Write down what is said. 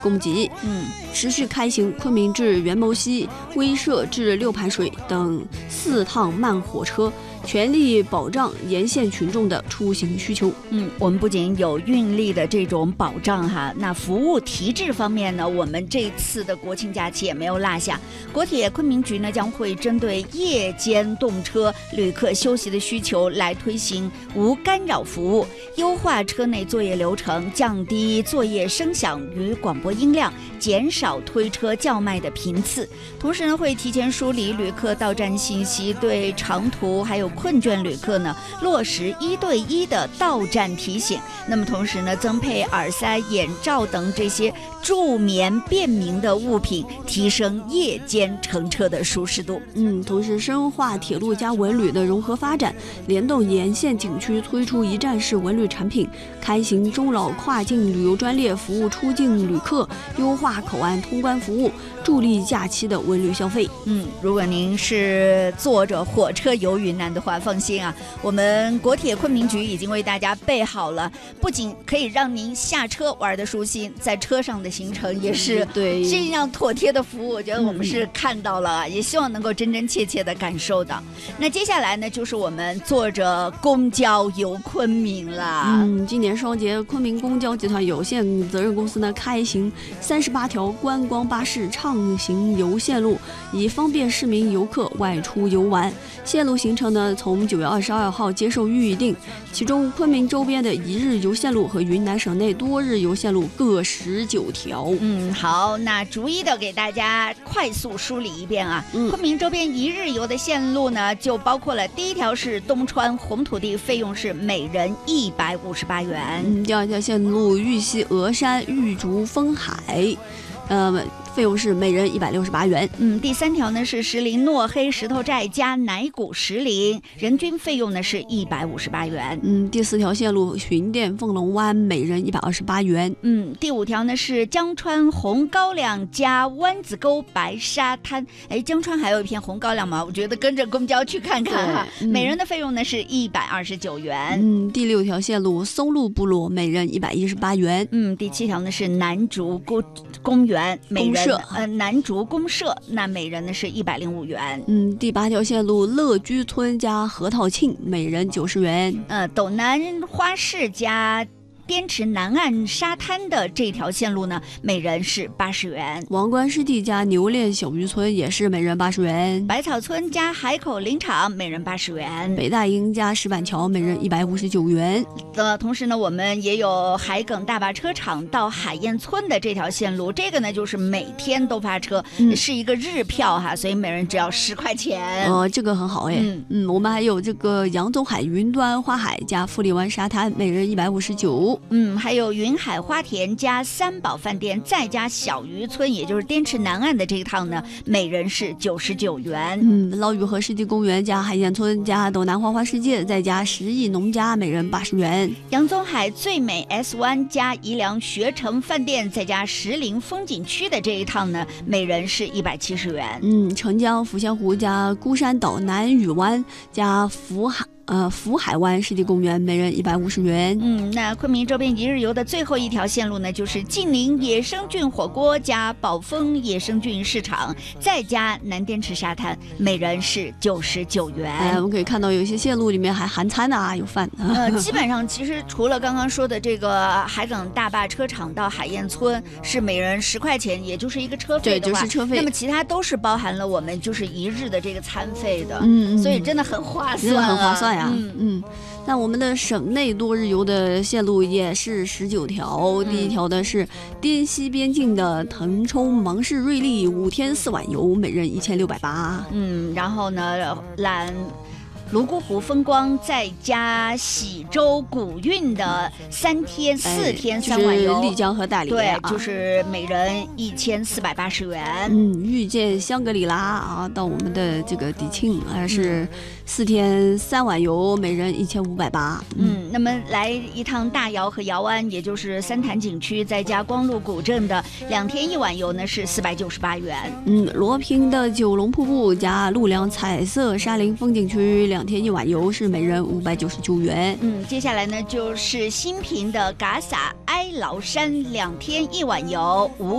供给。持续开行昆明至元谋溪、威慑至六盘水等4趟慢火车，全力保障沿线群众的出行需求。 我们不仅有运力的这种保障哈，那服务提质方面呢，我们这次的国庆假期也没有落下。国铁昆明局呢将会针对夜间动车旅客休息的需求来推行无干扰服务，优化车内作业流程，降低作业声响与广播音量，减少推车叫卖的频次。同时呢，会提前梳理旅客到站信息，对长途还有困倦旅客呢落实1对1的到站提醒。那么同时呢，增配耳塞、眼罩等这些助眠便民的物品，提升夜间乘车的舒适度。 同时深化铁路加文旅的融合发展，联动沿线景区推出一站式文旅产品，开行中老跨境旅游专列，服务出境旅客，优化口岸通关服务，助力假期的文旅消费。 如果您是坐着火车游云南的话，放心啊，我们国铁昆明局已经为大家备好了，不仅可以让您下车玩得舒心，在车上的行程也是对这样妥帖的服务，我觉得我们是看到了，也希望能够真真切切的感受到。那接下来呢，就是我们坐着公交游昆明了。 今年双节，昆明公交集团有限责任公司呢开行38条观光巴士畅行游线路，以方便市民游客外出游玩。线路行程呢，从9月22号接受预定，其中昆明周边的一日游线路和云南省内多日游线路各19条。 好，那逐一的给大家快速梳理一遍啊。昆明周边一日游的线路呢，就包括了第一条是东川红土地，费用是每人158元。 第二条线路玉溪峨山玉竹丰海，费用是每人168元。 第三条呢是石林诺黑石头寨加乃古石林，人均费用呢是158元。 第四条线路巡店凤龙湾，每人128元。 第五条呢是江川红高粱加湾子沟白沙滩。江川还有一片红高粱吗？我觉得跟着公交去看看哈。每人的费用呢是129元。 第六条线路松鹿部落，每人118元。 第七条呢是南竹公园，每人南竹公社，那每人呢是105元。 第八条线路乐居村加河套庆，每人90元。 斗南花市加滇池南岸沙滩的这条线路呢，每人是80元。 王冠湿地加牛练小渔村也是每人80元。 百草村加海口林场，每人80元。 北大营加石板桥，每人159元。 同时呢，我们也有海埂大坝车厂到海燕村的这条线路，这个呢就是每天都发车，是一个日票哈，所以每人只要10块钱。 这个很好哎。我们还有这个扬宗海云端花海加富丽湾沙滩，每人159。 还有云海花田加三宝饭店再加小渔村，也就是滇池南岸的这一趟呢，每人是99元。 捞鱼河湿地公园加海燕村加斗南花花世界再加10亿农家，每人80元。 扬宗海最美 S 湾加宜良学城饭店再加石林风景区的这一趟呢，每人是170元。 澄江抚仙湖加孤山岛南屿湾加福海湾湿地公园，每人150元。 那昆明周边一日游的最后一条线路呢，就是晋宁野生菌火锅加宝丰野生菌市场再加南滇池沙滩，每人是99元。 我们可以看到有些线路里面还含餐啊，有饭。 基本上其实除了刚刚说的这个海埂大坝车厂到海燕村是每人10块钱，也就是一个车费的话， 对，就是车费。 那么其他都是包含了我们就是一日的这个餐费的。所以真的很划算， 真的很划算呀。那我们的省内多日游的线路也是19条。第一条的是滇西边境的腾冲芒市瑞丽5天4晚游，每人1680。 然后呢，泸沽湖风光再加喜洲古韵的3天4天3晚游， 就是丽江和大理， 对，就是每人1480元。 遇见香格里拉到我们的这个迪庆是4天3晚游，每人1580。 那么来一趟大窑和窑湾，也就是三潭景区再加光禄古镇的2天1晚游呢，是498元。 罗平的九龙瀑布加陆良彩色山林风景区2天1晚游是每人599元。 接下来呢就是新平的嘎洒哀牢山2天1晚游